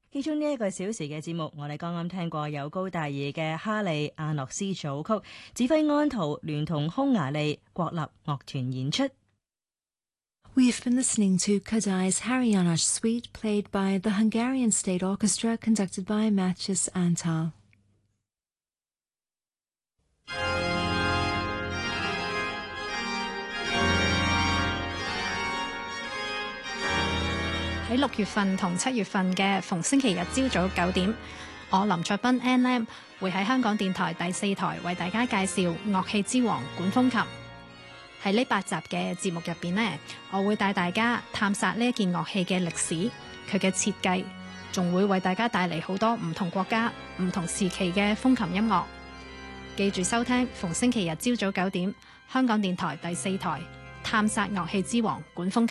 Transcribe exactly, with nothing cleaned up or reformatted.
其中呢一個小時嘅節目，我哋剛剛聽過有高大爾嘅哈利亞諾斯組曲，指揮安圖聯同匈牙利國立樂團演出。 We've been listening to Kadai's Harry János Suite, played by the Hungarian State Orchestra, conducted by Mátyás Antal. 喺六月份同七月份嘅逢星期日朝早九點，我林卓斌 Ann Lam 會喺香港電台第四台為大家介紹樂器之王管風琴。喺呢八集嘅節目入邊呢，我會帶大家探索呢一件樂器嘅歷史、佢嘅設計，仲會為大家帶嚟好多唔同國家、唔同時期嘅風琴音樂。記住收聽逢星期日朝早九點，香港電台第四台探索樂器之王管風琴。